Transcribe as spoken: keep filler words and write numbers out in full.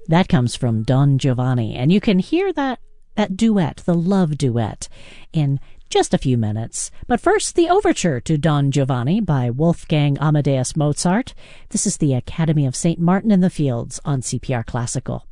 That comes from Don Giovanni, and you can hear that, that duet, the love duet, in just a few minutes. But first, the overture to Don Giovanni by Wolfgang Amadeus Mozart. This is the Academy of Saint Martin in the Fields on C P R Classical.